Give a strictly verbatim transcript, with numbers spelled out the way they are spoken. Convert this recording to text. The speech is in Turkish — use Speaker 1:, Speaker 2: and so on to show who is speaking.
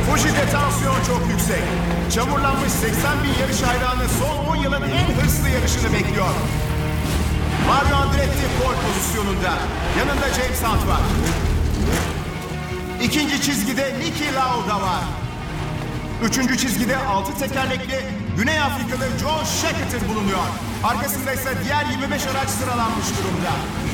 Speaker 1: Fuji'de tansiyon çok yüksek. Çamurlanmış seksen bin yarış hayranı son on yılın en hırslı yarışını bekliyor. Mario Andretti pole pozisyonunda. Yanında James Hunt var. İkinci çizgide Niki Lauda var. Üçüncü çizgide altı tekerlekli Güney Afrikalı Joe Scheckter bulunuyor. Arkasında ise diğer yirmi beş araç sıralanmış durumda.